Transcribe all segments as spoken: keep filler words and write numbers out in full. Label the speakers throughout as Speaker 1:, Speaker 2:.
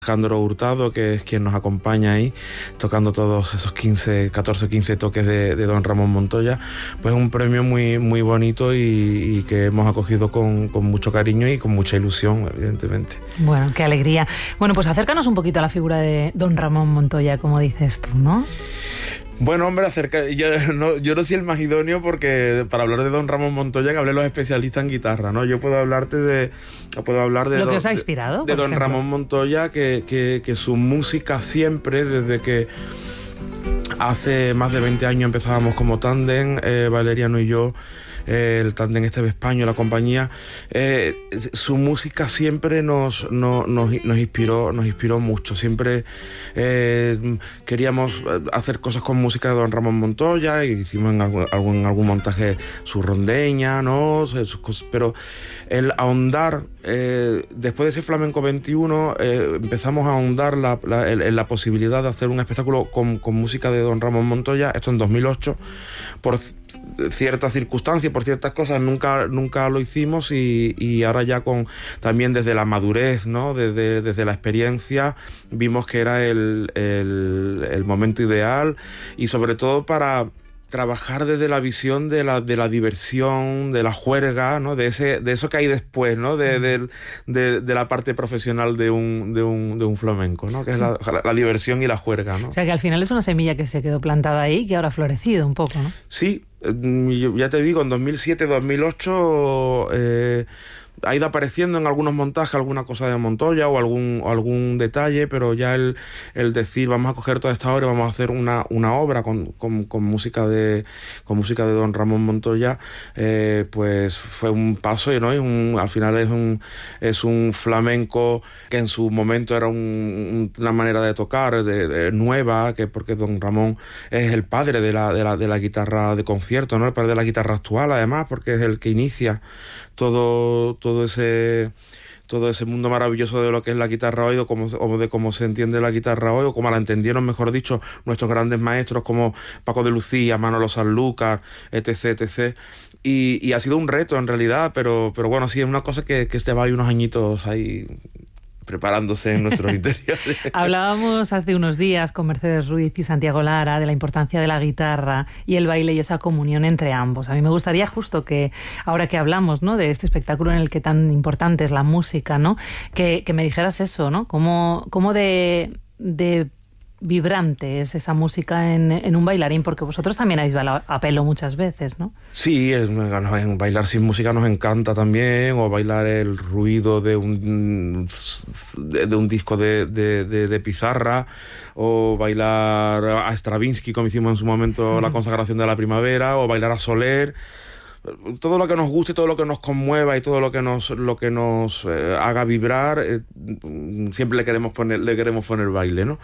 Speaker 1: Alejandro Hurtado, que es quien nos acompaña ahí, tocando todos esos quince, catorce, quince toques de, de Don Ramón Montoya, pues un premio muy, muy bonito y, y que hemos acogido con, con mucho cariño y con mucha ilusión, evidentemente.
Speaker 2: Bueno, qué alegría. Bueno, pues acércanos un poquito a la figura de Don Ramón Montoya, como dices tú, ¿no?
Speaker 1: Bueno, hombre, acerca, yo, no, yo no soy el más idóneo porque para hablar de Don Ramón Montoya que hablé los especialistas en guitarra, ¿no? Yo puedo hablarte de, puedo hablar de
Speaker 2: lo que
Speaker 1: don,
Speaker 2: os ha inspirado,
Speaker 1: de, de Don
Speaker 2: ejemplo.
Speaker 1: Ramón Montoya, que, que, que su música siempre, desde que hace más de veinte años empezábamos como tándem, eh, Valeriano y yo, eh, el tándem este de España, la compañía, eh, su música siempre nos, no, nos, nos inspiró, nos inspiró mucho. Siempre eh, queríamos hacer cosas con música de Don Ramón Montoya, y hicimos en algún, algún, algún montaje su rondeña, ¿no? Sus cosas, pero el ahondar, eh, después de ese Flamenco veintiuno, eh, empezamos a ahondar la, la, en la posibilidad de hacer un espectáculo con, con música de Don Ramón Montoya, esto en dos mil ocho, por ciertas circunstancias, por ciertas cosas, nunca, nunca lo hicimos, y, y ahora ya con también desde la madurez, ¿no? Desde, desde la experiencia, vimos que era el, el, el momento ideal, y sobre todo para trabajar desde la visión de la, de la diversión, de la juerga, ¿no? De ese, de eso que hay después, ¿no? De, de, de, de la parte profesional de un, de un, de un flamenco, ¿no? Que es sí. la, la, la diversión y la juerga, ¿no?
Speaker 2: O sea que al final es una semilla que se quedó plantada ahí, que ahora ha florecido un poco, ¿no?
Speaker 1: Sí, ya te digo, en dos mil siete, dos mil ocho eh, ha ido apareciendo en algunos montajes alguna cosa de Montoya o algún, o algún detalle, pero ya el, el decir vamos a coger toda esta obra y vamos a hacer una, una obra con, con, con música de con música de Don Ramón Montoya, eh, pues fue un paso, ¿no? Y un, al final es un es un flamenco que en su momento era un, una manera de tocar de, de nueva, que porque Don Ramón es el padre de la, de la, de la guitarra de concierto, ¿no? El padre de la guitarra actual, además, porque es el que inicia todo, todo ese todo ese mundo maravilloso de lo que es la guitarra hoy, o, como, o de cómo se entiende la guitarra hoy, o cómo la entendieron, mejor dicho, nuestros grandes maestros como Paco de Lucía, Manolo Sanlúcar, etc, etcétera. Y, y ha sido un reto en realidad, pero, pero bueno, sí, es una cosa que, que este va ahí unos añitos ahí preparándose en nuestros interiores.
Speaker 2: Hablábamos hace unos días con Mercedes Ruiz y Santiago Lara de la importancia de la guitarra y el baile y esa comunión entre ambos. A mí me gustaría justo que, ahora que hablamos, ¿no?, de este espectáculo en el que tan importante es la música, ¿no?, que, que me dijeras eso, ¿no? Cómo, cómo de, de vibrante es esa música en, en un bailarín, porque vosotros también habéis bailado a pelo muchas veces, ¿no?
Speaker 1: Sí, es, bailar sin música nos encanta también, o bailar el ruido de un de, de un disco de, de, de, de pizarra, o bailar a Stravinsky, como hicimos en su momento mm. la consagración de la primavera, o bailar a Soler. Todo lo que nos guste, todo lo que nos conmueva y todo lo que nos lo que nos eh, haga vibrar, eh, siempre le queremos poner le queremos poner baile, ¿no?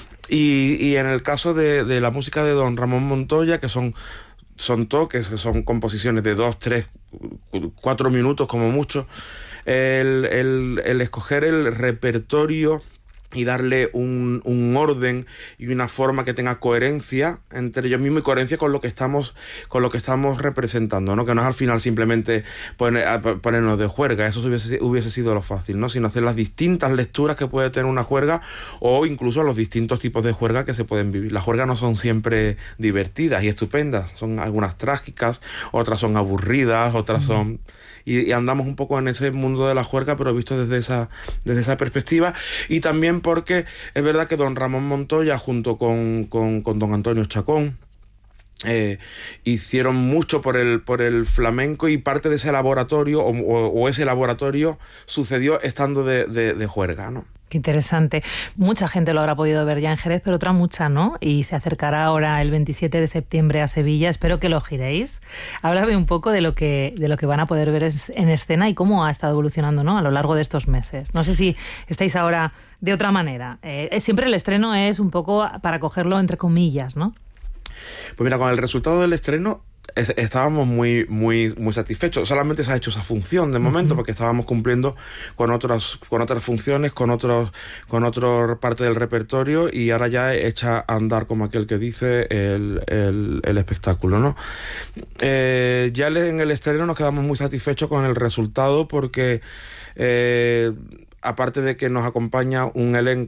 Speaker 1: Y, y en el caso de, de la música de Don Ramón Montoya, que son son toques, que son composiciones de dos, tres, cuatro minutos como mucho, el, el, el escoger el repertorio y darle un, un orden y una forma que tenga coherencia entre ellos mismos y coherencia con lo que estamos con lo que estamos representando, ¿no? Que no es al final simplemente poner, ponernos de juerga, eso hubiese, hubiese sido lo fácil, ¿no? Sino hacer las distintas lecturas que puede tener una juerga, o incluso los distintos tipos de juerga que se pueden vivir. Las juergas no son siempre divertidas y estupendas, son algunas trágicas, otras son aburridas, otras son... Y, y andamos un poco en ese mundo de la juerga, pero visto desde esa, desde esa perspectiva. Y también porque es verdad que Don Ramón Montoya, junto con, con, con Don Antonio Chacón, eh, hicieron mucho por el, por el flamenco, y parte de ese laboratorio, o, o, o ese laboratorio, sucedió estando de, de, de juerga, ¿no?
Speaker 2: Qué interesante. Mucha gente lo habrá podido ver ya en Jerez, pero otra mucha no, y se acercará ahora el veintisiete de septiembre a Sevilla. Espero que lo giréis. Háblame un poco de lo que de lo que van a poder ver en escena y cómo ha estado evolucionando, ¿no?, a lo largo de estos meses. No sé si estáis ahora de otra manera. Eh, siempre el estreno es un poco para cogerlo entre comillas, ¿no?
Speaker 1: Pues mira, con el resultado del estreno estábamos muy muy muy satisfechos. Solamente se ha hecho esa función de momento, uh-huh. porque estábamos cumpliendo con otras con otras funciones, con otros con otra parte del repertorio, y ahora ya echa a andar, como aquel que dice, el, el, el espectáculo, ¿no? Eh, ya en el estreno nos quedamos muy satisfechos con el resultado, porque eh, aparte de que nos acompaña un elenco